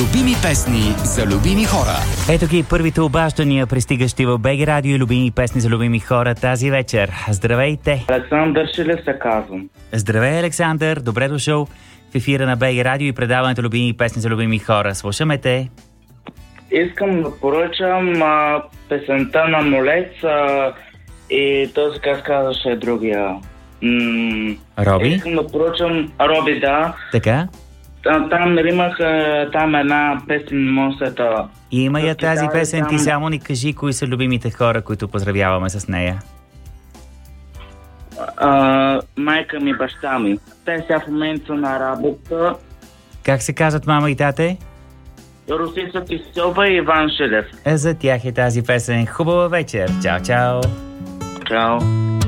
Любими песни за любими хора. Ето ги първите обаждания, пристигащи в БГ Радио и любими песни за любими хора тази вечер. Здравейте! Александър Шилев се казвам. Здравей, Александър! Добре дошъл в ефира на БГ Радио и предаването любими песни за любими хора. Слушаме те. Искам да поръчам песента на Молец и този как казваше другия. Роби? Искам да поръчам Роби, да. Така? Там имах там една песен, не мога се това. Има я тази песен, ти само ни кажи кои са любимите хора, които поздравяваме с нея. Майка ми, баща ми. Те сега в момента са на работа. Как се казват мама и тате? Русица Киселба и Иван Шилев. За тях е тази песен. Хубава вечер. Чао, чао! Чао!